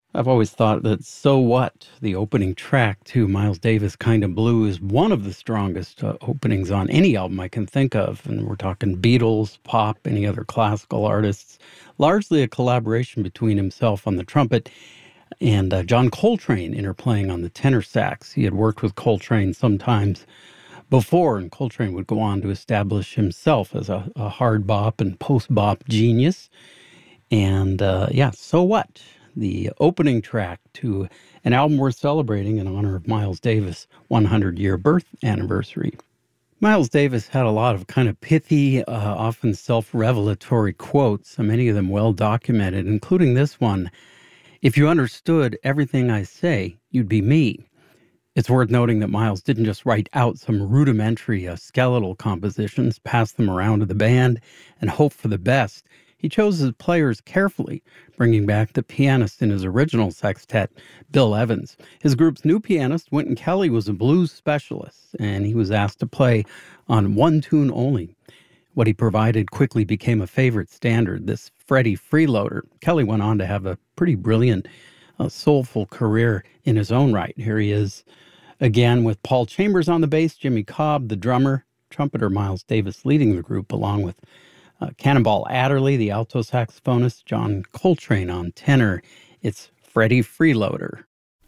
I've always thought that So What, the opening track to Miles Davis Kind of Blue, is one of the strongest openings on any album I can think of. And we're talking Beatles, pop, any other classical artists. Largely a collaboration between himself on the trumpet and John Coltrane interplaying on the tenor sax. He had worked with Coltrane sometimes before, and Coltrane would go on to establish himself as a hard bop and post bop genius. And So What? The opening track to an album worth celebrating in honor of Miles Davis' 100-year birth anniversary. Miles Davis had a lot of kind of pithy, often self-revelatory quotes, many of them well documented, including this one: "If you understood everything I say, you'd be me." It's worth noting that Miles didn't just write out some rudimentary skeletal compositions, pass them around to the band, and hope for the best. He chose his players carefully, bringing back the pianist in his original sextet, Bill Evans. His group's new pianist, Wynton Kelly, was a blues specialist, and he was asked to play on one tune only. What he provided quickly became a favorite standard, this Freddie Freeloader. Kelly went on to have a pretty brilliant, soulful career in his own right. Here he is again with Paul Chambers on the bass, Jimmy Cobb, the drummer, trumpeter Miles Davis leading the group, along with Cannonball Adderley, the alto saxophonist, John Coltrane on tenor. It's Freddie Freeloader.